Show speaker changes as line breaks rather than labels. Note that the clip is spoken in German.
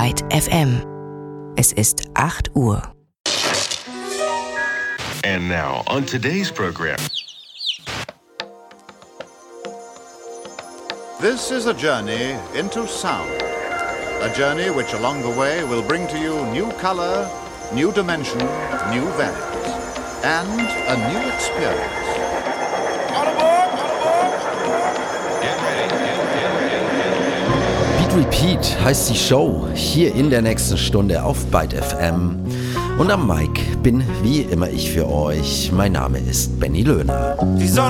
Byte FM. Es ist 8 Uhr.
And now on today's program.
This is a journey into sound. A journey which along the way will bring to you new color, new dimension, new values, and a new experience.
Beat Repeat heißt die Show hier in der nächsten Stunde auf Byte FM. Und am Mic bin wie immer ich für euch. Mein Name ist Benny Löhner.